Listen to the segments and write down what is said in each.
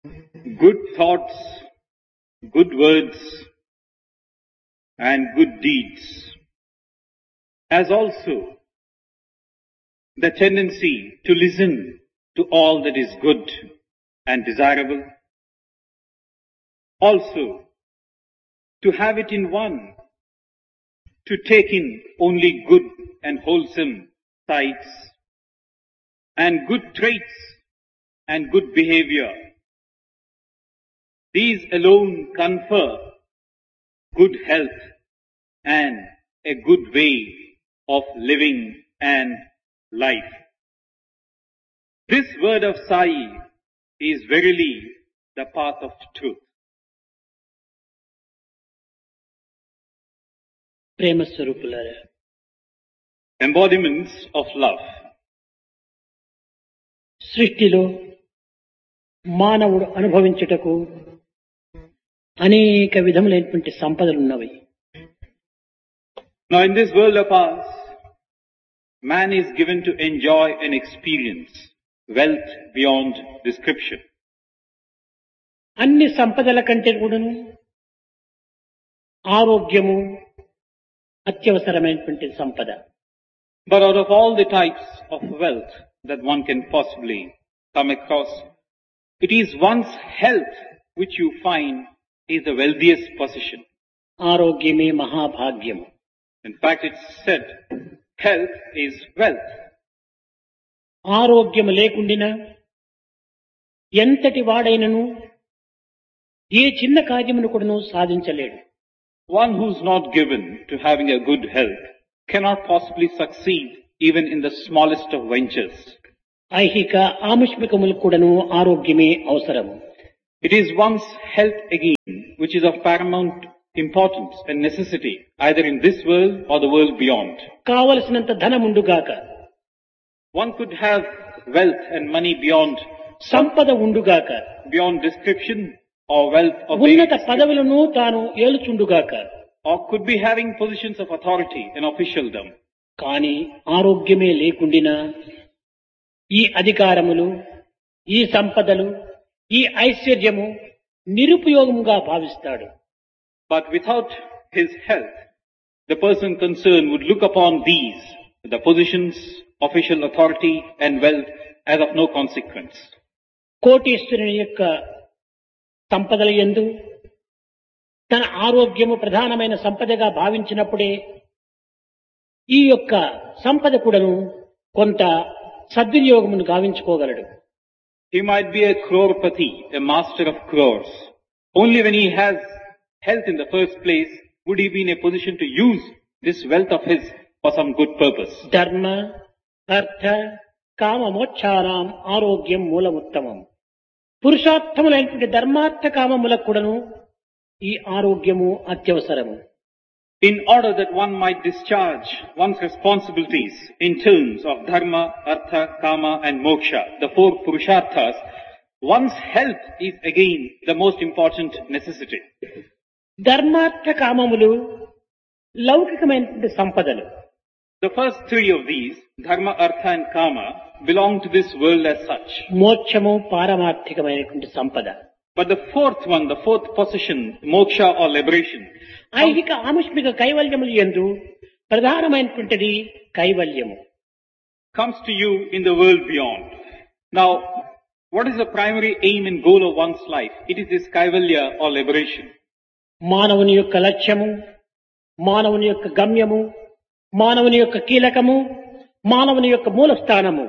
good thoughts, good words, and good deeds, as also the tendency to listen to all that is good and desirable, also to have it in one, to take in only good and wholesome sights, and good traits and good behavior. These alone confer good health and a good way of living and life. This word of Sai is verily the path of truth. ప్రేమ స్వరూపులారా, Embodiments of love. సృష్టిలో మానవుడు అనుభవించుటకు అనేక విధములైనటువంటి సంపదలు ఉన్నవి. Now in this world of ours, man is given to enjoy and experience wealth beyond description. అన్ని సంపదల కంటే కూడాను ఆరోగ్యము అత్యవసరమైనటువంటి సంపద. But out of all the types of wealth that one can possibly come across, it is one's health which you find is the wealthiest possession. ఆరోగ్యమే మహాభాగ్యము. In fact, it's said, health is wealth. ఆరోగ్యము లేకుండినా ఎంతటి వాడైనను ఏ చిన్న కార్యమును కూడాను సాధించలేడు. One who's not given to having a good health cannot possibly succeed even in the smallest of ventures. ఐహిక ఆముష్మికములు కూడాను ఆరోగ్యమే అవసరము. It is one's health again which is of paramount importance and necessity either in this world or the world beyond. కావలసినంత ధనముండుగాక, One could have wealth and money beyond సంపద ఉండుగాక, description or wealth of ఉన్నత various- పదవులను తాను ఏలుచుండుగాక, or could be having positions of authority and officialdom. కాని ఆరోగ్యమే లేకుండినా ఈ అధికారములు, ఈ సంపదలు, ఈ ఐశ్వర్యము నిరుపయోగముగా భావిస్తాడు. But without his health, the person concerned would look upon these, the positions, official authority and wealth as of no consequence. కోటీశ్వరుని యొక్క సంపదల యందు తన ఆరోగ్యము ప్రధానమైన సంపదగా భావించినప్పుడే ఈ యొక్క సంపద కూడాను కొంత సద్వినియోగమును గావించుకోగలడు. He might be a crorepati, a master of crores. Only when he has health in the first place would he be in a position to use this wealth of his for some good purpose. ధర్మ అర్థ కామ మోక్షానాం ఆరోగ్యం మూలముత్తమం. పురుషార్థములైనటువంటి ధర్మార్థ కామములకు కూడాను ఈ ఆరోగ్యము అత్యవసరము. In order that one might discharge one's responsibilities in terms of dharma, artha, kama and moksha, the four purusharthas, one's health is again the most important necessity. ధర్మార్థ కామములు లౌకికమైనటువంటి సంపదలు. The first three of these, dharma, artha and kama, belong to this world as such. మోక్షము పారమార్థికమైనటువంటి సంపద. But the fourth one, the fourth possession, moksha or liberation, ఐహిక ఆముష్మిక కైవల్యములు యందు ప్రధానమైనటువంటిది కైవల్యము. comes to you in the world beyond. Now, what is the primary aim and goal of one's life? It is this kaivalya or liberation. మానవుని యొక్క లక్ష్యము, మానవుని యొక్క గమ్యము, మానవుని యొక్క కీలకము, మానవుని యొక్క మూలస్థానము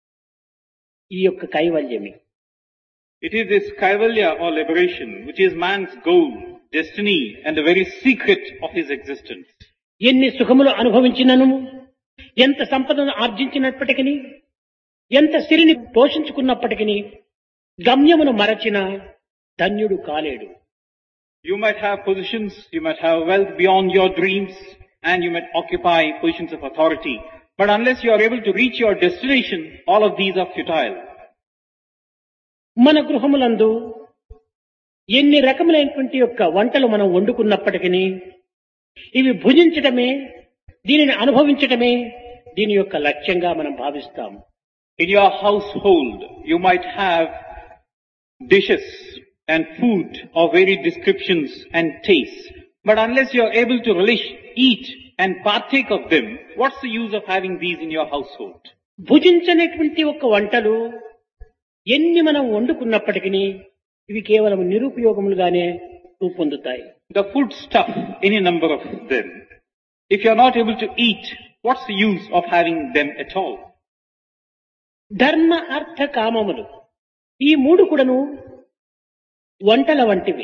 ఈ యొక్క కైవల్యమే. It is this kaivalya or liberation which is man's goal, destiny and the very secret of his existence. ఎన్ని సుఖములు అనుభవించినను, ఎంత సంపదను ఆర్జించినప్పటికీ, ఎంత సిరిని పోషించుకున్నప్పటికీ గమ్యమును మరచిన ధన్యుడు కాలేడు. You might have positions, you might have wealth beyond your dreams and you might occupy positions of authority. But unless you are able to reach your destination, all of these are futile. మన గృహములందు ఎన్ని రకములైనటువంటి యొక్క వంటలు మనం వండుకున్నప్పటికీ ఇవి భుజించటమే, దీనిని అనుభవించటమే దీని యొక్క లక్ష్యంగా మనం భావిస్తాము. In your household, you might have dishes and food of varied descriptions and tastes. But unless you are able to relish, eat and partake of them, what's the use of having these in your household? భుజించనేటువంటి ఒక వంటలు ఎన్ని మనం వండుకున్నప్పటికీ ఇవి కేవలం నిరుపయోగములుగానే రూపొందుతాయి. The food stuff, any number of them, if you are not able to eat, what's the use of having them at all? ధర్మ అర్థ కామములు ఈ మూడు కూడాను వంటల వంటివి.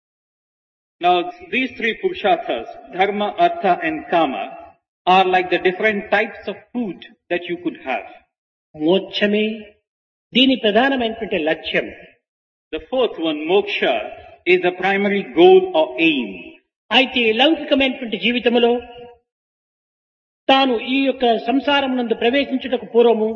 Now these three purusharthas, dharma, artha and kama, are like the different types of food that you could have. మోక్షమే దీని ప్రధానమైనటువంటి లక్ష్యం. The fourth one, moksha, is the primary goal or aim. అయితే లౌకికమైనటువంటి జీవితంలో తాను ఈ యొక్క సంసారం నందు ప్రవేశించుటకు పూర్వము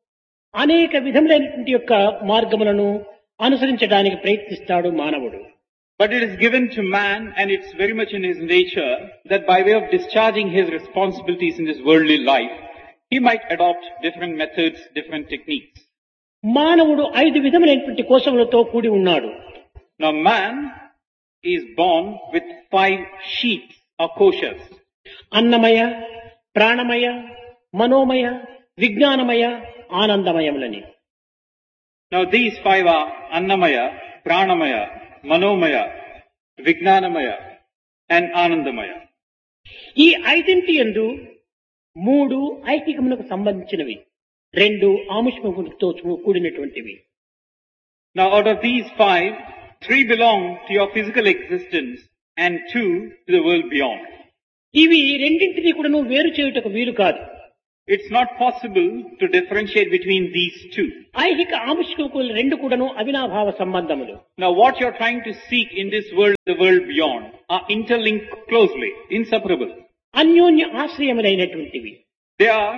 అనేక విధములైనటువంటి యొక్క మార్గములను అనుసరించడానికి ప్రయత్నిస్తాడు మానవుడు. But it is given to man, and it's very much in his nature, that by way of discharging his responsibilities in this worldly life, he might adopt different methods, different techniques. మానవుడు 5 విధములైనటువంటి కోశములతో కూడి ఉన్నాడు. Now man is born with 5 sheaths or koshas. అన్నమయ, ప్రాణమయ, మనోమయ, విజ్ఞానమయ, ఆనందమయములని. Now these 5 are Annamaya, Pranamaya, Manomaya, Vijnanamaya and Anandamaya. ఈ 5 యందు 3 ఐహికమునకు సంబంధించినవి, 2 ఆముష్మికముతో కూడినటువంటివి. Now out of these 5, 3 belong to your physical existence and 2 to the world beyond. ఇవి రెండింటినీ కూడాను వేరు చేయుటకు వీలు కాదు. It's not possible to differentiate between these two. ఐహిక ఆముష్మికములు 2 కూడాను అవినాభావ సంబంధములు. Now what you're trying to seek in this world, the world beyond, are interlinked closely, inseparable. అన్యోన్య ఆశ్రయములైనటువంటివి. They are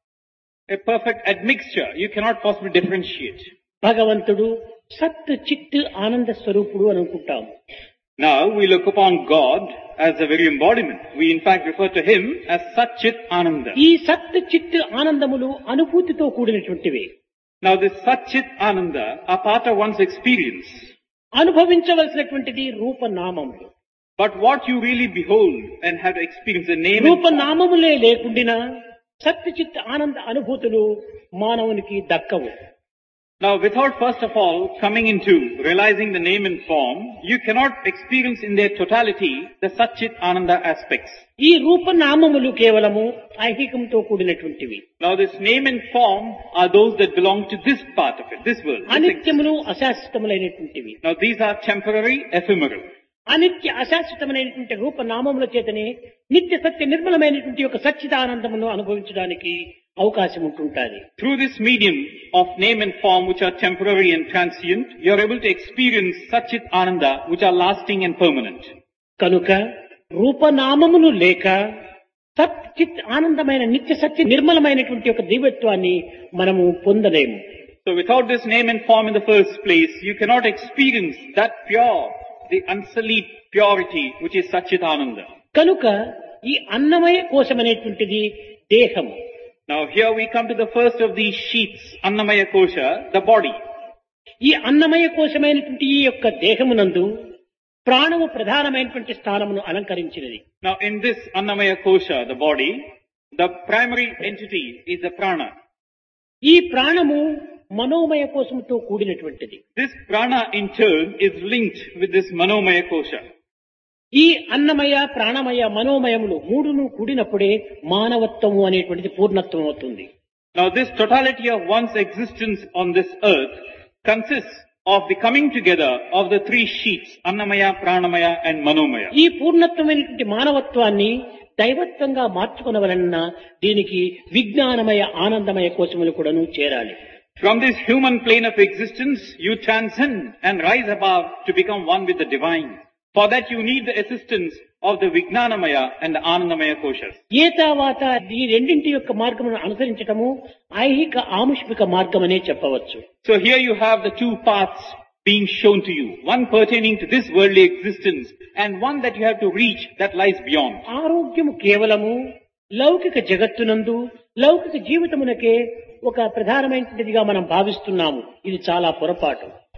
a perfect admixture. You cannot possibly differentiate. భగవంతుడు సత్ చిత్ ఆనంద స్వరూపుడు అని అనుకుంటాము. Now we look upon God as the very embodiment. We in fact refer to Him as Sat Chit Ananda. ఈ సత్ చిత్ ఆనందములు అనుభూతితో కూడినటువంటివి. Now this Sat Chit Ananda are part of one's experience. అనుభవించవలసినటువంటిది రూపనామములు. But what you really behold and have experienced, the name and రూపనామములే లేకుండా సత్ చిత్ ఆనంద అనుభూతులు మానవునికి దక్కవు. Now without first of all coming into realizing the name and form, you cannot experience in their totality the Sat Chit Ananda aspects. ఈ రూపనామములు కేవలము ఐహికంతో కూడినటువంటివి. Now this name and form are those that belong to this part of it, this world. అనిత్యములు అశాశ్వతములైనటువంటివి. Now these are temporary, ephemeral. అనిత్య అశాశ్వతమైనటువంటి రూపనామముల చేతనే నిత్య సత్య నిర్మలమైనటువంటి ఒక సచ్చిదానందమును అనుభవించడానికి అవకాశం ఉంటుంటుంది. Through this medium of name and form which are temporary and transient, you are able to experience Satchit Ananda which are lasting and permanent. కనుక రూపనామములు లేక సత్ చిత్ ఆనందమైన నిత్య సత్య నిర్మలమైనటువంటి ఒక దివ్యత్వాన్ని మనము పొందలేము. So without this name and form in the first place, you cannot experience that pure, the unsullied purity which is Satchit Ananda. కనుక ఈ అన్నమయ కోశం అనేటువంటిది దేహము. Now here we come to the first of these sheaths, Annamaya Kosha, the body. ఈ అన్నమయ కోశమైనటువంటి ఈ యొక్క దేహమునందు ప్రాణము ప్రధానమైనటువంటి స్థానమును అలంకరించినది. Now in this Annamaya Kosha, the body, the primary entity is the prana. ఈ ప్రాణము మనోమయ కోశముతో కూడినటువంటిది. This prana in turn is linked with this Manomaya Kosha. ఈ అన్నమయ ప్రాణమయ మనోమయములు మూడును కూడినప్పుడే మానవత్వము అనేటువంటిది పూర్ణత్వం అవుతుంది. Now this totality of one's existence on this earth consists of the coming together of the 3 sheaths, Annamaya, Pranamaya and Manomaya. ఈ పూర్ణత్వమైనటువంటి మానవత్వాన్ని దైవత్వంగా మార్చుకొనవలన దీనికి విజ్ఞానమయ ఆనందమయ కోశములు కూడాను చేరాలి. From this human plane of existence, you transcend and rise above to become one with the divine. For that you need the assistance of the Vijnanamaya and the Anandamaya koshas. ఏతావాత ఈ రెండింటి యొక్క మార్గమును అనుసరించటము ఐహిక ఆముష్మిక మార్గమనే చెప్పవచ్చు. So here you have the 2 paths being shown to you. One pertaining to this worldly existence and one that you have to reach that lies beyond. ఆరోగ్యము కేవలము లౌకిక జగత్తునందు లౌకిక జీవితమునకే ఒక ప్రధానమైనదిగా మనం భావిస్తున్నాము. ఇది చాలా పొరపాటు.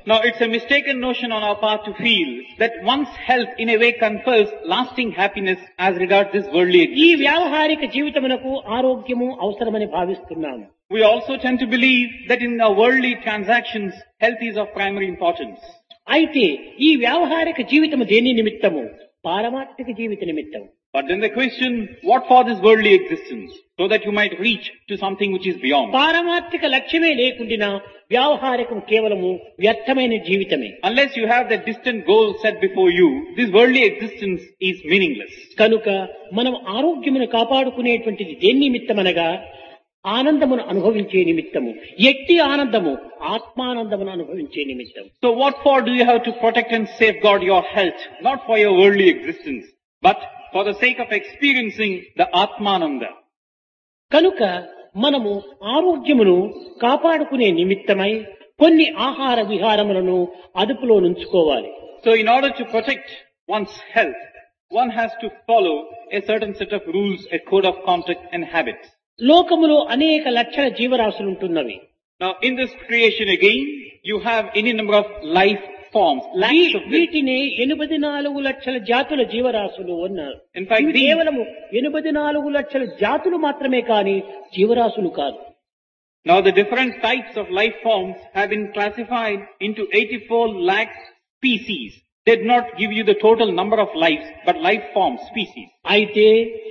Now it's a mistaken notion on our part to feel that one's health in a way confers lasting happiness as regards this worldly ఈ existence. వ్యావహారిక జీవితమునకు ఆరోగ్యము అవసరమని భావిస్తున్నాము. We also tend to believe that in our worldly transactions, health is of primary importance. అయితే ఈ వ్యావహారిక జీవితము దేని నిమిత్తము? పారమార్థిక జీవిత నిమిత్తము. But then the question, what for this worldly existence? So that you might reach to something which is beyond. పారమార్థిక లక్ష్యమే లేకుండా వ్యావహారికం కేవలము వ్యర్థమైన జీవితమే. Unless you have that distant goal set before you, this worldly existence is meaningless. కనుక మనం ఆరోగ్యమును కాపాడుకునేటువంటిది దేని నిమిత్తమనగా ఆనందమును అనుభవించే నిమిత్తము. ఎట్టి ఆనందము ఆత్మానందమును అనుభవించే నిమిత్తం. So what for do you have to protect and safeguard your health? Not for your worldly existence, but for the sake of experiencing the Atmananda. కనుక మనము ఆరోగ్యమును కాపాడుకునే నిమిత్తమై కొన్ని ఆహార విహారములను అదుపులో నుంచుకోవాలి. So in order to protect one's health, one has to follow a certain set of rules, a code of conduct and habits. లోకములో అనేక లక్షల జీవరాశులు ఉంటున్నవి. Now in this creation again, you have any number of life forms, lakhs of them. వీటిని 84 లక్షల జాతుల జీవరాశులు ఉన్నారు. In fact, ఇవి కేవలము 84 లక్షల జాతులు మాత్రమే కాని జీవరాశులు కాదు. Now the different types of life forms have been classified into 84 lakh species. They do not give you the total number of lives, but life forms, species. అయితే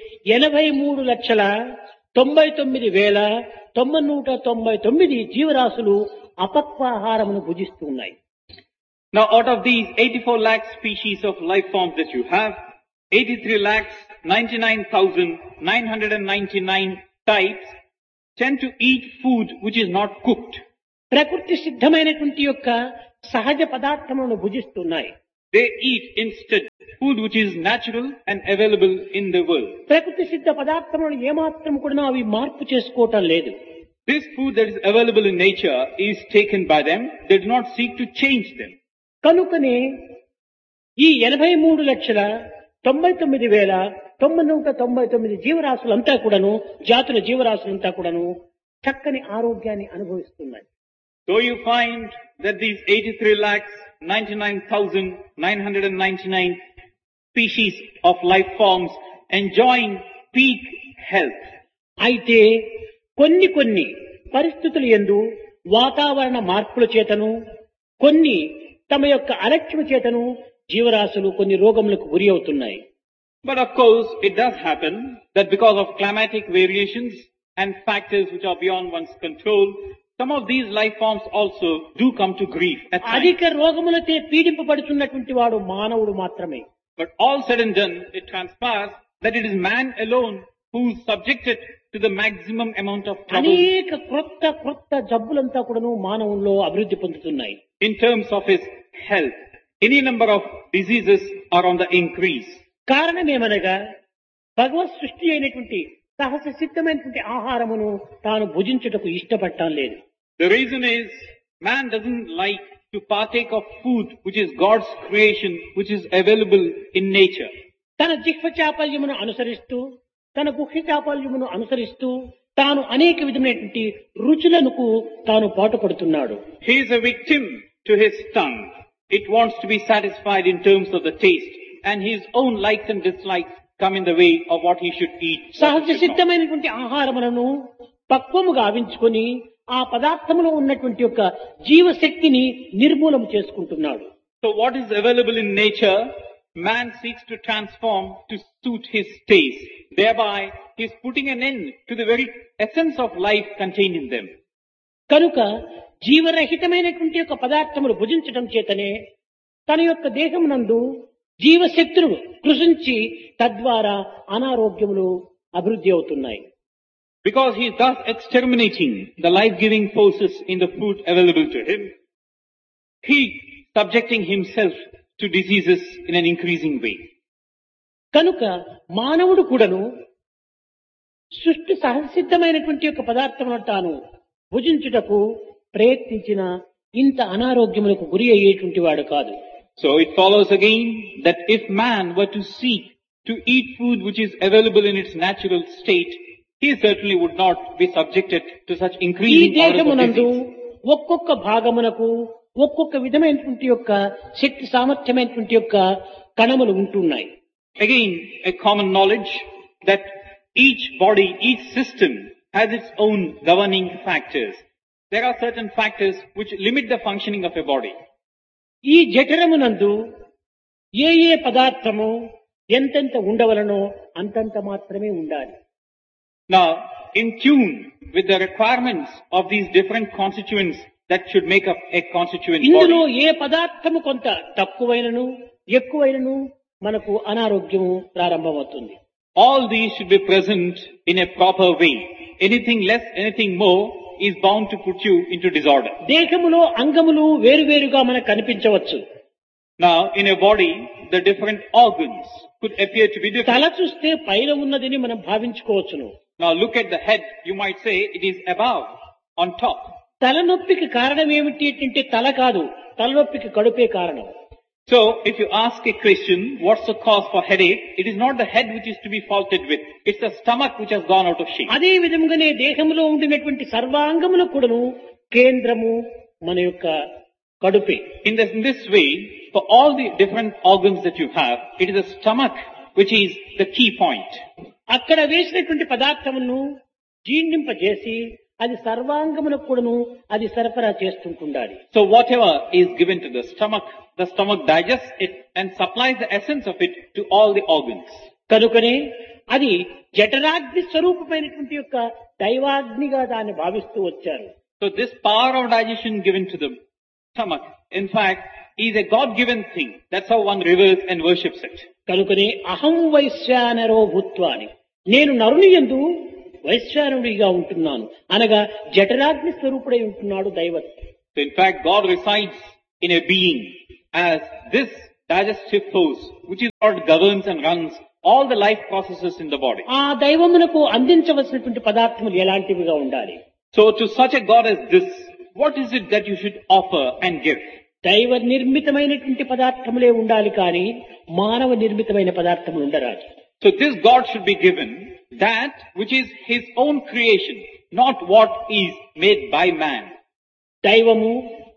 83,99,999 జీవరాశులు అపక్వాహారమును భుజిస్తున్నాయి. Now out of these 84 lakh species of life forms that you have, 83 lakhs 99,999 types tend to eat food which is not cooked. ప్రకృతి సిద్ధమైనటువంటి యొక్క సహజ పదార్థములను భుజిస్తున్నాయి. They eat instead food which is natural and available in the world. ప్రకృతి సిద్ధ పదార్థములను ఏమాత్రం కూడా అవి మార్పు చేసుకోవటం లేదు. This food that is available in nature is taken by them. They do not seek to change them. కనుకనే ఈ 83,99,999 జీవరాశులంతా కూడాను జాతుల జీవరాశులంతా కూడాను చక్కని ఆరోగ్యాన్ని అనుభవిస్తున్నాయి. So you find that these 83 lakhs 99,999 species of life forms enjoying peak health. అయితే కొన్ని పరిస్థితుల యందు వాతావరణ మార్పుల చేతను కొన్ని తమ యొక్క అలక్ష్యం చేతను జీవరాశులు కొన్ని రోగములకు గురి అవుతున్నాయి. But of course, it does happen that because of climatic variations and factors which are beyond one's control, some of these life forms also do come to grief at times. అధిక రోగములతో పీడింపబడుతున్నటువంటి వాడు మానవుడు మాత్రమే. But all said and done, it transpires that it is man alone who is subjected to the maximum amount of trouble అనేక క్రొత్త జబ్బులంతా కూడాను మానవుల్లో అభివృద్ధి పొందుతున్నాయి. in terms of his health. Any number of diseases are on the increase. కారణమేమనగా భగవత్ సృష్టి అయినటువంటి సహజ సిద్ధమైనటువంటి ఆహారమును తాను భుజించుటకు ఇష్టపడటం లేదు. The reason is man doesn't like to partake of food which is God's creation, which is available in nature. తన జిహ్వ చాపల్యమును అనుసరిస్తూ తన గుహ్య చాపల్యమును అనుసరిస్తూ తాను అనేక విధమైనటువంటి రుచులకు తాను పాటుపడుతున్నాడు. He is a victim to his tongue. It wants to be satisfied in terms of the taste, and his own likes and dislikes come in the way of what he should eat. సహజ సిద్ధమైనటువంటి ఆహారములను పక్వము గావించుకొని ఆ పదార్థములో ఉన్నటువంటి యొక్క జీవశక్తిని నిర్మూలన చేసుకుంటున్నాడు. So what is available in nature, man seeks to transform to suit his taste. Thereby, he is putting an end to the very essence of life contained in them. కనుక జీవరహితమైనటువంటి యొక్క పదార్థములు భుజించడం చేతనే తన యొక్క దేహమునందు జీవశక్తులు కృషించి తద్వారా అనారోగ్యములు అభివృద్ధి అవుతున్నాయి. Because he is thus exterminating the life-giving forces in the food available to him, he subjecting himself to diseases in an increasing way. కనుక మానవుడు కూడాను సృష్టి సహసిద్ధమైనటువంటి యొక్క పదార్థములను తాను భుజించుటకు ప్రయత్నించిన ఇంత అనారోగ్యములకు గురి అయ్యేటువంటి వాడు కాదు. So it follows again that if man were to seek to eat food which is available in its natural state, he certainly would not be subjected to such ఈ increasing orders of దేహమునందు disease. ఒక్కొక్క భాగమునకు ఒక్కొక్క విధమైనటువంటి యొక్క శక్తి సామర్థ్యమైనటువంటి యొక్క కణములు ఉంటున్నాయి. Again, a common knowledge that each body, each system has its own governing factors. There are certain factors which limit the functioning of a body. ఈ జఠరమునందు ఏ ఏ పదార్థము ఎంతెంత ఉండవలనో అంతంత మాత్రమే ఉండాలి. Now, in tune with the requirements of these different constituents that should make up a constituent ఇందులో body, ఏ పదార్థము కొంత తక్కువైనను ఎక్కువైనను మనకు అనారోగ్యము ప్రారంభమవుతుంది. all these should be present in a proper way. Anything less, anything more is bound to put you into disorder. దేహములో అంగములు వేరువేరుగా మనకు కనిపించవచ్చు. Now, in a body, the different organs could appear to be తల different. చూస్తే పైన ఉన్నదని మనం భావించుకోవచ్చును. Now, look at the head. You might say it is above, on top. తలనొప్పికి కారణం ఏమిటి అంటే తల కాదు, తలనొప్పికి కడుపే కారణం. So, if you ask a Christian, what's the cause for headache? It is not the head which is to be faulted with. It's the stomach which has gone out of shape. అదే విధంగానే దేహంలో ఉండినటువంటి సర్వాంగములకు కూడాను కేంద్రము మన యొక్క కడుపే. In this way, for all the different organs that you have, it is the stomach which is the key point. అక్కడ వేసినటువంటి పదార్థమును జీర్ణింపజేసి అది సర్వాంగములకు కూడాను అది సరఫరా చేస్తుంటుండాలి. So whatever is given to the stomach digests it and supplies the essence of it to all the organs. కనుకనే అది జఠరాగ్ని స్వరూపమైనటువంటి యొక్క దైవాగ్నిగా దాన్ని భావిస్తూ వచ్చారు. So this power of digestion given to the stomach, in fact, is a God-given thing. That's how one reveres and worships it. కనుకనే అహం వైశ్వానరో భూత్వా అని నేను నరుని యందు వైశ్వానుడిగా ఉంటున్నాను అనగా జఠరాగ్ని స్వరూపుడై ఉంటున్నాడు దైవత్. So in fact, God resides in a being as this digestive force, which is what governs and runs all the life processes in the body. ఆ దైవమునకు అందించవలసినటువంటి పదార్థములు ఎలాంటివిగా ఉండాలి? So to such a God as this, what is it that you should offer and give? దైవ నిర్మితమైనటువంటి పదార్థములే ఉండాలి కానీ మానవ నిర్మితమైన పదార్థములు ఉండరాదు. So this God should be given that which is his own creation, not what is made by man. దైవము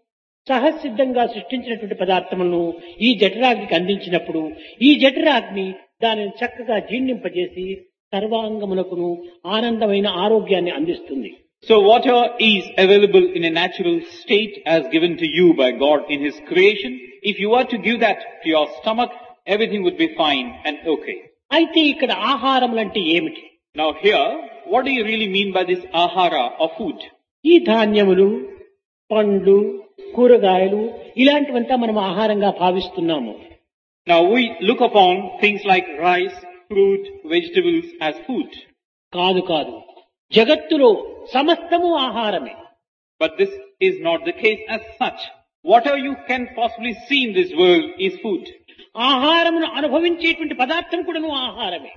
సహసిద్ధంగా సృష్టించినటువంటి పదార్థములను ఈ జఠరాగ్నికి అందించినప్పుడు ఈ జఠరాగ్ని దానిని చక్కగా జీర్ణింపజేసి సర్వాంగమునకును ఆనందమైన ఆరోగ్యాన్ని అందిస్తుంది. So whatever is available in a natural state as given to you by God in his creation, if you were to give that to your stomach, everything would be fine and okay. అయితే ఇక్కడ ఆహారములంటే ఏమిటి? Now here, what do you really mean by this ahara or food? ఈ ధాన్యములు, పండ్లు, కూరగాయలు ఇలాంటివంతా మనం ఆహారంగా భావిస్తున్నాము. Now we look upon things like rice, fruit, vegetables as food. కాదు కాదు, జగత్తులో సమస్తము ఆహారమే. But this is not the case as such. Whatever you can possibly see in this world is food. ఆహారమును అనుభవించేటువంటి పదార్థం కూడాను ఆహారమే.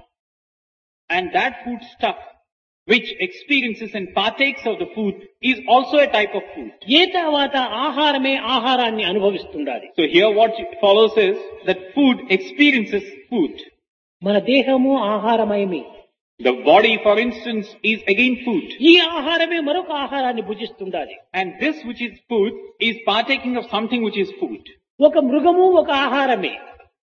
And that food stuff which experiences and partakes of the food is also a type of food. ఏ తర్వాత ఆహారమే ఆహారాన్ని అనుభవిస్తుండాలి. So here what follows is that food experiences food. మన దేహము ఆహారమయమే. The body, for instance, is again food. ఈ ఆహారమే మరొక ఆహారాన్ని భుజిస్తుండాలి. And this which is food is partaking of something which is food. ఒక మృగము ఒక ఆహారమే.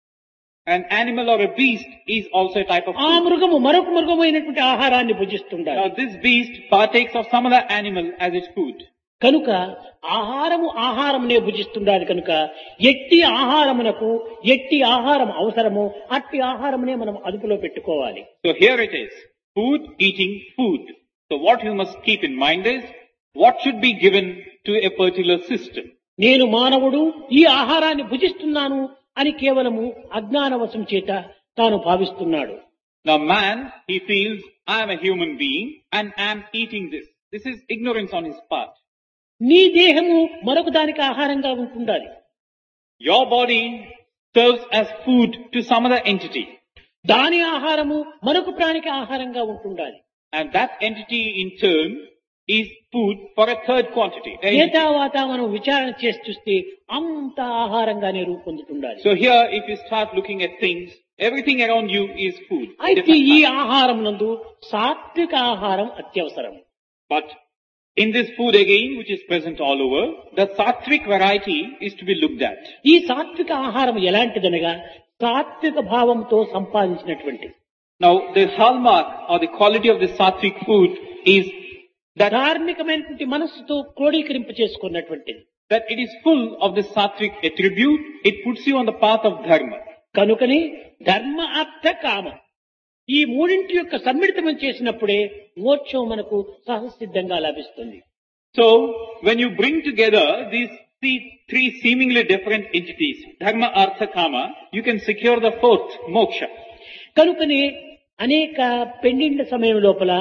An animal or a beast is also a type of ఆ food. మృగము మరొక మృగమైనటువంటి ఆహారాన్ని భుజిస్తుండాలి. Now this beast partakes of some other animal as its food. కనుక ఆహారము ఆహారమునే భుజిస్తుండాలి. కనుక ఎట్టి ఆహారమునకు ఎట్టి ఆహారం అవసరమో అట్టి ఆహారమునే మనం అదుపులో పెట్టుకోవాలి. So here it is, food eating food. So what you must keep in mind is, what should be given to a particular system. నేను మానవుడు ఈ ఆహారాన్ని భుజిస్తున్నాను అని కేవలము అజ్ఞానవశం చేత తాను భావిస్తున్నాడు. Now man, he feels, I am a human being and I am eating this. This is ignorance on his part. నీ దేహము మరొక దానికి ఆహారంగా ఉంటుండాలి. Your body serves as food to some other entity. దాని ఆహారము మరొక ప్రాణికి ఆహారంగా ఉంటుండాలి. And that entity in turn is food for a third quantity. ఏతావాత మనం విచారణ చేసి చూస్తే అంత ఆహారంగానే రూపొందుతుండాలి. So here if you start looking at things, everything around you is food. అయితే ఈ ఆహారం నందు సాత్విక ఆహారం అత్యవసరం. But In this food again, which is present all over, the sattvic variety is to be looked at. ఈ సాత్విక ఆహారం ఎలాంటిదనగా సాత్విక భావంతో సంపాదించినటువంటిది. Now, the hallmark or the quality of the sattvic food is ధార్మికమైనటువంటి మనస్సుతో క్రోడీకరింప చేసుకున్నటువంటిది. that it is full of the sattvic attribute. It puts you on the path of dharma. కనుకని ధర్మ అర్థ కామం ఈ మూడింటి యొక్క సమ్మిళితం చేసినప్పుడే మోక్షం మనకు సహసిద్ధంగా లభిస్తుంది. So, when you bring together these three seemingly different entities, dharma, artha, kama, you can secure the fourth, moksha. కనుకని అనేక పెండిండ్ల సమయం లోపల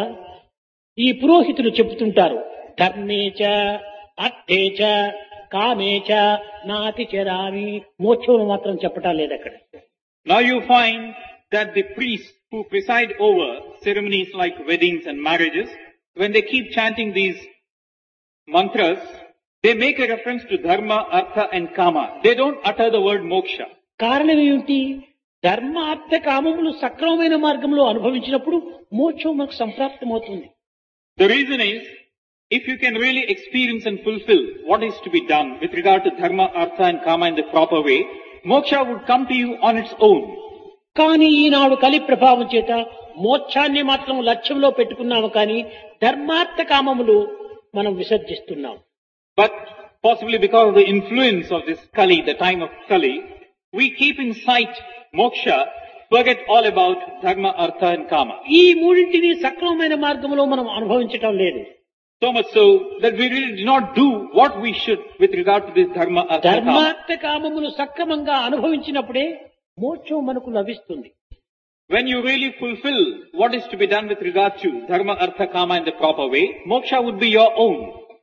ఈ పురోహితులు చెబుతుంటారు, ధర్మేచ అర్థేచ కామేచ నాతి చరామి, మోక్షం మాత్రం చెప్పటం లేదు అక్కడ. Now you find that the priests who preside over ceremonies like weddings and marriages, when they keep chanting these mantras, they make a reference to dharma, artha and kama. They don't utter the word moksha. కారణం ఏమిటి? ధర్మ అర్థ కామములు సక్రమమైన మార్గంలో అనుభవించినప్పుడు మోక్షం మనకు సంప్రాప్తమవుతుంది. The reason is, if you can really experience and fulfill what is to be done with regard to dharma, artha and kama in the proper way, moksha would come to you on its own. కానీ ఈనాడు కలి ప్రభావం చేత మోక్షాన్ని మాత్రం లక్ష్యంలో పెట్టుకున్నాము, కానీ ధర్మార్థ కామములు మనం విసర్జిస్తున్నాం. But possibly because of the influence of this Kali, the time of Kali, we keep in sight moksha, forget all about dharma, artha and kama. ఈ మూడింటిని సక్రమమైన మార్గంలో మనం అనుభవించటం లేదు. So much so that we really do not do what we should with regard to this dharma, artha, kama. ధర్మార్థ కామములు సక్రమంగా అనుభవించినప్పుడే మోక్షం మనకు లభిస్తుంది. When you really fulfill what is to be done with regard to dharma, artha, kama in the proper way, moksha would be your own.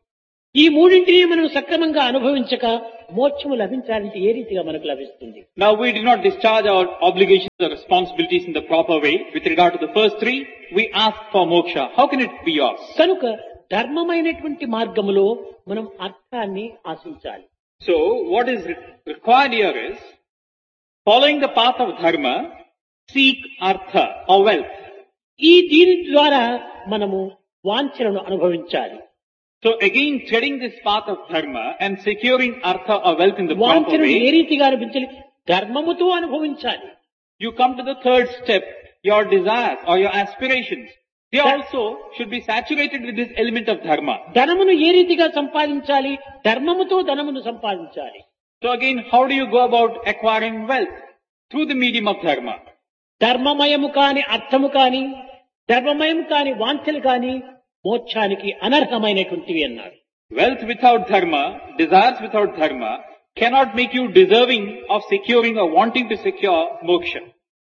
ఈ మూడింటిని మనం సక్రమంగా అనుభవించక మోక్షము లభించాలంటే ఏ రీతిగా మనకు లభిస్తుంది? Now we do not discharge our obligations or responsibilities in the proper way with regard to the first three. We ask for moksha. How can it be yours? కనుక ధర్మమైనటువంటి మార్గములో మనం అర్థాన్ని ఆశించాలి. So what is required here is, following the path of dharma, seek artha or wealth. ఈ దీని ద్వారా మనము వాంఛనను అనుభవించాలి. So again, treading this path of dharma and securing artha or wealth in the proper వాంఛనను A way, రీతిగా అనిపించాలి? ధర్మముతో అనుభవించాలి. you come to the third step, your desires or your aspirations. They also should be saturated with this element of dharma. ధనమును ఏ రీతిగా సంపాదించాలి? ధర్మముతో ధనమును సంపాదించాలి. So again, how do you go about acquiring wealth? Through the medium of dharma. ధర్మమయము కాని అర్థము కాని ధర్మమయం కాని వాంఛలు కాని మోక్షానికి అనర్హమైనటువంటివి అన్నారు. Wealth without dharma, desires without dharma, cannot make you deserving of securing or wanting to secure moksha.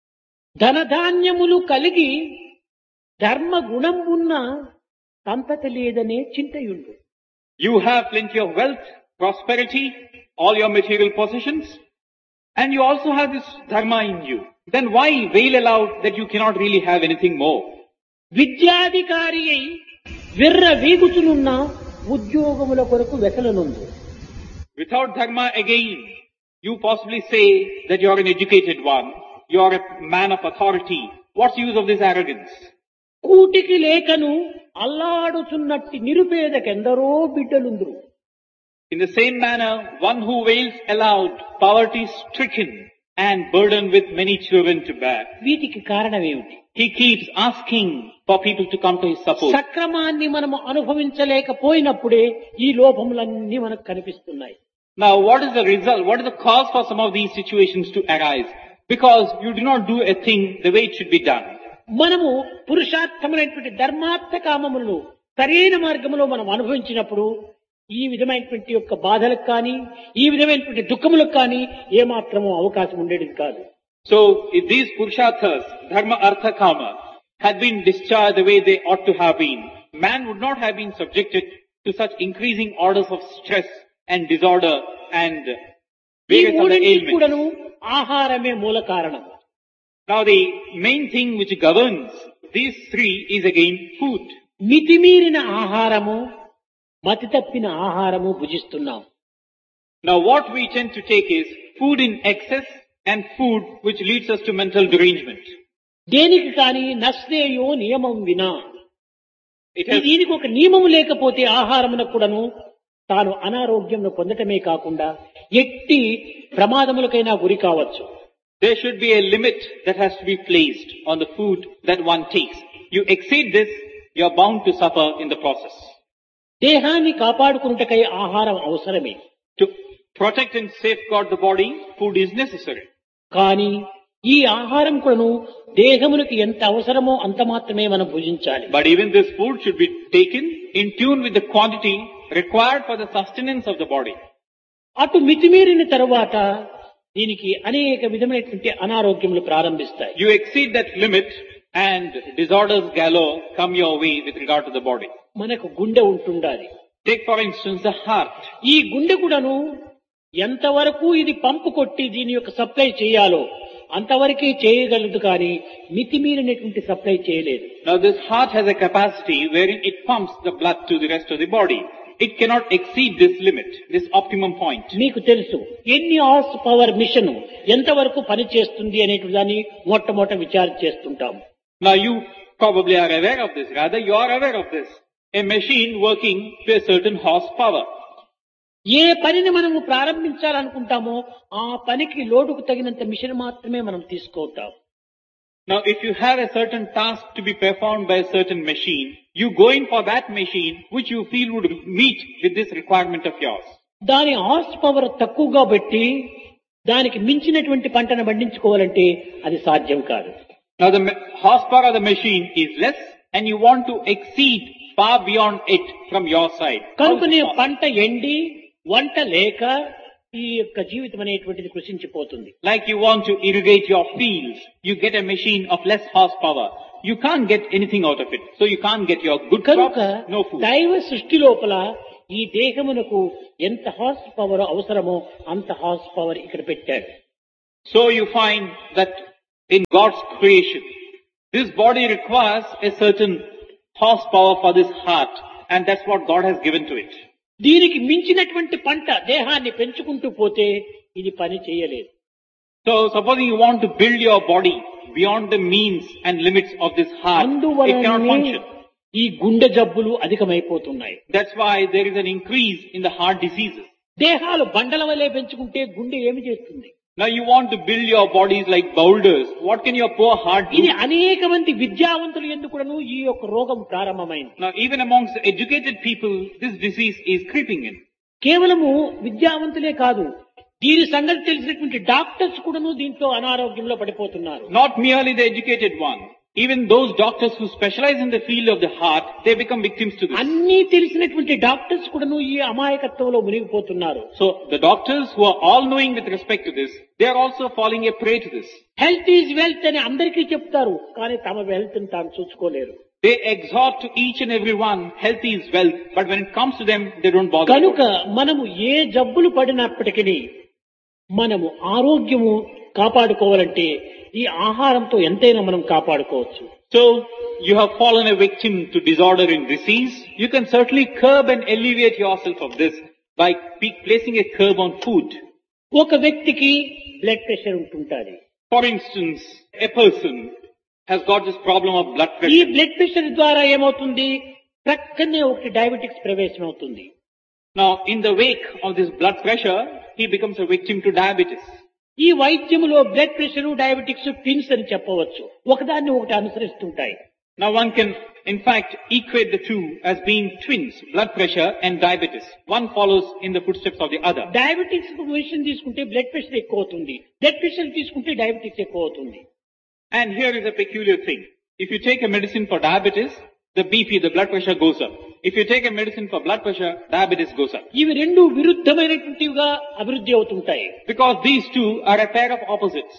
ధనధాన్యములు కలిగి ధర్మ గుణం ఉన్న సంతతి లేదనే చింతయుండు. You have plenty of wealth, prosperity, all your material possessions, and you also have this dharma in you. Then why wail aloud that you cannot really have anything more? విద్యాధికారి అయి విర్ర వీగుచునున్న ఉద్యోగముల కొరకు వెతలనుందు. Without dharma again, you possibly say that you are an educated one, you are a man of authority. What's the use of this arrogance? కూటికి లేఖను అల్లాడుచున్నట్టి నిరుపేదకెందరో బిడ్డలుందురు. In the same manner, one who wails aloud, poverty stricken and burdened with many children to bear. వీటికి కారణం ఏమిటి? He keeps asking for people to come to his support. సక్రమాన్ని మనము అనుభవించలేకపోయినప్పుడే ఈ లోపములన్నీ మనకు కనిపిస్తున్నాయి. Now what is the result? What is the cause for some of these situations to arise? Because you do not do a thing the way it should be done. మనము పురుషార్థమైనటువంటి ధర్మార్థ కామములను సరైన మార్గంలో మనం అనుభవించినప్పుడు ఈ విధమైనటువంటి యొక్క బాధలకు కానీ ఈ విధమైనటువంటి దుఃఖములకు కానీ ఏమాత్రమూ అవకాశం ఉండేది కాదు. So if these purusharthas, dharma, artha, kama, had been discharged the way they ought to have been, man would not have been subjected to such increasing orders of stress and disorder and ఈ various other మూడింటికి కూడాను ailments. ఆహారమే మూల కారణం. Now the main thing which governs these three is again food. మితిమీరిన ఆహారము మతి తప్పిన ఆహారము భుజిస్తున్నాం. Now what we tend to take is food in excess and food which leads us to mental derangement. దేనికి కాని నశ్రేయో నియమం వినా It has, దీనికి ఒక నియమము లేకపోతే ఆహారమునకు కూడాను తాను అనారోగ్యంను పొందటమే కాకుండా ఎట్టి ప్రమాదములకైనా గురి కావచ్చు. there should be a limit that has to be placed on the food that one takes. You exceed this, you are bound to suffer in the process. దేహాన్ని కాపాడుకున్నటకై ఆహారం అవసరమే. To protect and safeguard the body, food is necessary. కానీ ఈ ఆహారం కూడాను దేహమునికి ఎంత అవసరమో అంత మాత్రమే మనం భుజించాలి. But even this food should be taken in tune with the quantity required for the sustenance of the body. అటు మితిమీరిన తరువాత దీనికి అనేక విధమైనటువంటి అనారోగ్యములు ప్రారంభిస్తాయి. You exceed that limit and disorders galore come your way with regard to the body. మనకు గుండె ఉంటుండాలి. Take for instance the heart. ఈ గుండె కూడాను ఎంతవరకు ఇది పంపు కొట్టి దీని యొక్క సప్లై చేయాలో అంతవరకే చేయగలదు కానీ మితిమీరినటువంటి సప్లై చేయలేదు. Now this heart has a capacity wherein it pumps the blood to the rest of the body. It cannot exceed this limit, this optimum point. మీకు తెలుసు ఎన్ని హార్స్ పవర్ మిషన్ ఎంతవరకు పనిచేస్తుంది అనేటువంటి దాన్ని మొట్టమొదట విచారణ చేస్తుంటాం. Now you probably are aware of this, rather you are aware of this. A machine working to a certain horsepower. ఏ పనిని మనము ప్రారంభించాలనుకుంటామో ఆ పనికి లోడుకు తగినంత మిషన్ మాత్రమే మనం తీసుకుంటాం. Now if you have a certain task to be performed by a certain machine, you go in for that machine which you feel would meet with this requirement of yours. దాని horse power తక్కువగా పెట్టి దానికి మించినటువంటి పంటను పండించుకోవాలంటే అది సాధ్యం కాదు. Now the horsepower of the machine is less and you want to exceed far beyond it from your side. కనుకనే పంట ఎండి వంట లేక ఈ యొక్క జీవితం అనేటువంటిది కృషించిపోతుంది. Like you want to irrigate your fields, you get a machine of less horsepower. You can't get anything out of it. So you can't get your good కనుక crops, no food. దైవ సృష్టి లోపల ఈ దేహమునకు ఎంత హార్స్ పవర్ అవసరమో అంత horse power ఇక్కడ పెట్టాడు. So you find that in God's creation, this body requires a certain horsepower for this heart, and that's what God has given to it. దీనికి మించినటువంటి పంట దేహాన్ని పెంచుకుంటూ పోతే ఇది పని చేయలేదు. So supposing you want to build your body beyond the means and limits of this heart, it cannot అందువలనే function. ఈ గుండె జబ్బులు అధికమైపోతున్నాయి. That's why there is an increase in the heart diseases. దేహాలు బండల వలె పెంచుకుంటే గుండె ఏమి చేస్తుంది? Now you want to build your bodies like boulders. What can your poor heart do? ఇది అనేక మంది విద్యావంతులు ఎందుకును ఈ యొక్క రోగం ప్రారంభమైంది. Now even amongst the educated people, this disease is creeping in. కేవలము విద్యావంతులే కాదు, దీని సంగతి తెలిసినటువంటి డాక్టర్స్ కూడాను దీంట్లో అనారోగ్యంలో పడిపోతున్నారు. Not merely the educated one. Even those doctors who specialize in the field of the heart, they become victims to this. అన్నీ తెలిసినటువంటి డాక్టర్స్ కూడాను ఈ అమాయకత్వంలో మునిగిపోతున్నారు. So the doctors who are all knowing with respect to this, they are also falling a prey to this. Health is wealth అని అందరికీ చెప్తారు, కానీ తమ wealth ని తాము చూసుకోలేరు. They exhort to each and every one, health is wealth, but when it comes to them, they don't bother. కనుక మనము ఏ జబ్బులు పడినప్పటికీ మనము ఆరోగ్యము కాపాడుకోవాలంటే ఈ ఆహారంతో ఎంతైనా మనం కాపాడుకోవచ్చు. So you have fallen a victim to disorder and disease. You can certainly curb and alleviate yourself of this by placing a curb on food. ఒక వ్యక్తికి blood pressure ఉంటుంటుంది. For instance, a person has got this problem of blood ఈ pressure. Blood pressure ద్వారా ఏమవుతుంది, ప్రక్కనే ఒకటి diabetics ప్రవేశం అవుతుంది. Now in the wake of this blood pressure, he becomes a victim to diabetes. ఈ వైద్యములో బ్లడ్ ప్రెషర్ డయాబెటిక్స్ ట్విన్స్ అని చెప్పవచ్చు, ఒకదాన్ని ఒకటి అనుసరిస్తుంటాయి. Now one can in fact equate the two as being twins, blood pressure and diabetes. One follows in the footsteps of the other. Diabetics medicine తీసుకుంటే blood pressure ఎక్కువ అవుతుంది, blood pressure తీసుకుంటే diabetics ఎక్కువ అవుతుంది. And here is a peculiar thing. If you take a medicine for diabetes, the BP, the blood pressure goes up. If you take a medicine for blood pressure, diabetes goes up. ఇవి రెండు విరుద్ధమైనటువంటివిగా అభివృద్ధి అవుతుంటాయి. Because these two are a pair of opposites.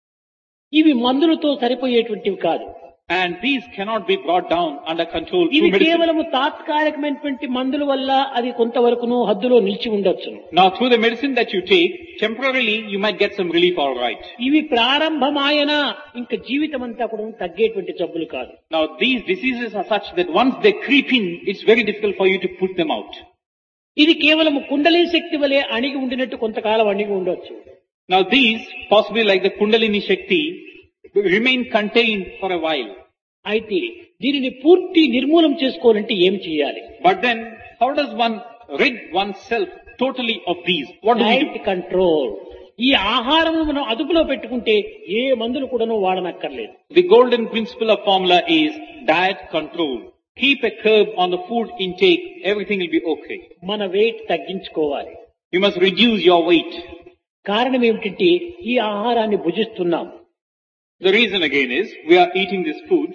ఇవి మందులతో సరిపోయేటువంటివి కాదు. And these cannot be brought down under control ఇవి through medicine. కేవలము తాత్కాలికమైనటువంటి మందుల వల్ల అది కొంతవరకును హద్దులో నిలిచి ఉండొచ్చును. Now through the medicine that you take, temporarily you might get some relief, all right. ఇవి ప్రారంభమాయన ఇంకా జీవితం అంతా కూడా తగ్గేటువంటి జబ్బులు కాదు. Now these diseases are such that once they creep in, it's very difficult for you to put them out. ఇది కేవలము కుండలి శక్తి వలె అణిగి ఉండినట్టు కొంతకాలం అణిగి ఉండొచ్చు. Now these, possibly like the Kundalini Shakti, remain contained for a while. అయితే దీనిని పూర్తి నిర్మూలం చేసుకోవాలంటే ఏం చేయాలి? But then, how does one rid oneself totally of these? What do we diet do? Control. ఈ ఆహారం మనం అదుపులో పెట్టుకుంటే ఏ మందులు కూడాను వాడనక్కర్లేదు. The golden principle of formula is diet control. Keep a curb on the food intake, everything will be okay. మన wait తగ్గించుకోవాలి. You must reduce your weight. కారణం ఏమిటంటే ఈ ఆహారాన్ని భుజిస్తున్నాం. The reason again is, we are eating this food.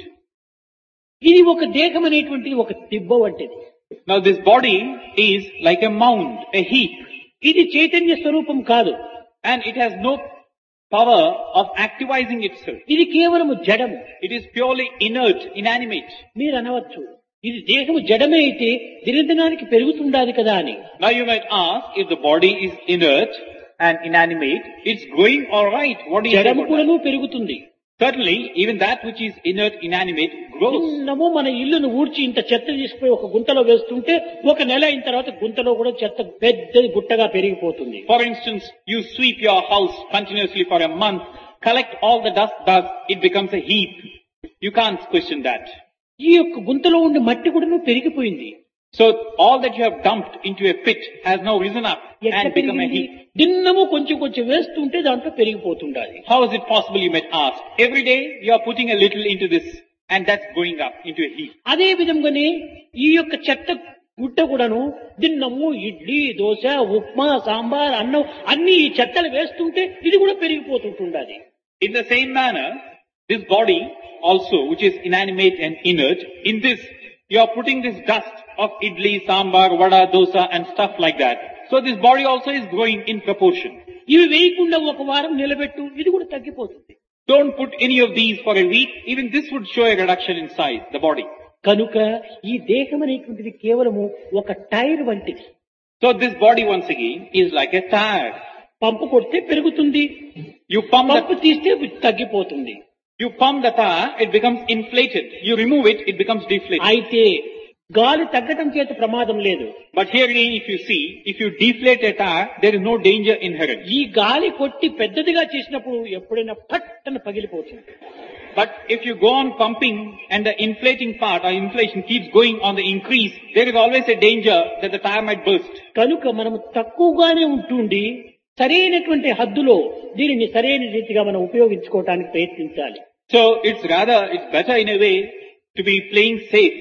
ఇది ఒక దేహం అనేటువంటిది ఒక దిబ్బ వంటిది. Now this body is like a mound, a heap, ఇది చైతన్య స్వరూపం కాదు. and it has no power of activizing itself. ఇది కేవలము జడము. It is purely inert, inanimate. మీరు అనవచ్చు, ఇది దేహము జడమే అయితే దినదినానికి పెరుగుతుండాలి కదా అని. Now you might ask, if the body is inert and inanimate, it's growing alright. What do you say జడము about that? కూడాను పెరుగుతుంది. Certainly, even that which is inert, inanimate grows. చిన్నము మన ఇల్లును ఊడ్చి ఇంత చెత్త తీసుకుపోయి ఒక గుంతలో వేస్తుంటే ఒక నెల అయిన తర్వాత గుంతలో కూడా చెత్త పెద్దది గుట్టగా పెరిగిపోతుంది. For instance, you sweep your house continuously for a month, collect all the dust, it becomes a heap. You can't question that. ఈ యొక్క గుంతలో ఉండే మట్టి కూడాను పెరిగిపోయింది. So all that you have dumped into a pit has now risen up ఎట్లా and become a పెరిగింది? heap. దిన్నము కొంచెం కొంచెం వేస్తుంటే దాంట్లో పెరిగిపోతుండాలి. How is it possible, you might ask? Every day you are putting a little into this and that's going up into a heap. అదే విధంగానే ఈ యొక్క చెత్త గుట్ట కూడాను దిన్నము ఇడ్లీ, దోశ, ఉప్మా, సాంబార్, అన్నం అన్ని ఈ చెత్తలు వేస్తుంటే ఇది కూడా పెరిగిపోతుంటుండాలి. In the same manner, this body also, which is inanimate and inert, in this you are putting this dust of idli, sambar, vada, dosa and stuff like that. So this body also is growing in proportion. ఇవి వేయకుండా ఒక వారం నిలబెట్టు, ఇది కూడా తగ్గిపోతుంది. Don't put any of these for a week, even this would show a reduction in size, the body. కనుక ఈ దేహం అనేటువంటిది కేవలము ఒక టైర్ వంటిది. So this body once again is like a tire. పంపు కొడితే పెరుగుతుంది, You pump పంపు the, తీస్తే తగ్గిపోతుంది. you pump the tire, it becomes inflated. You remove it, it becomes deflated. అయితే గాలి తగ్గటం చేత ప్రమాదం లేదు. But here again, if you see, if you deflate a tire, there is no danger inherent. ఈ గాలి కొట్టి పెద్దదిగా చేసినప్పుడు ఎప్పుడైనా పట్టన పగిలిపోతుంది. But if you go on pumping and the inflating part or inflation keeps going on the increase, there is always a danger that the tire might burst. కనుక మనము తక్కువగానే ఉంటుండి సరైనటువంటి హద్దులో దీనిని సరైన రీతిగా మనం ఉపయోగించుకోవడానికి ప్రయత్నించాలి. So it's better in a way to be playing safe,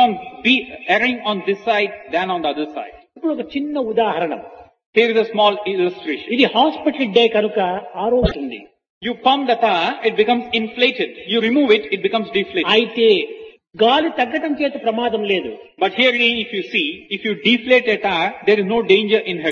be erring on this side than on the other side. ఇప్పుడు ఒక చిన్న ఉదాహరణ. Here is a small illustration. ఇది హాస్పిటల్ డే కనుక ఆరోగ్యం. You pump the tire, it becomes inflated. You remove it, it becomes deflated. అయితే గాలి తగ్గటం చేత ప్రమాదం లేదు. But here again, if you see, if you deflate a tire, there is no danger inherent.